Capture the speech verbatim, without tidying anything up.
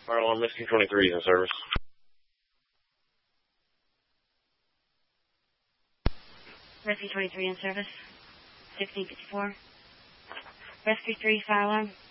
Fire alarm Misty twenty-three is in service. Rescue twenty-three in service. sixteen fifty-four. Rescue three, fire alarm.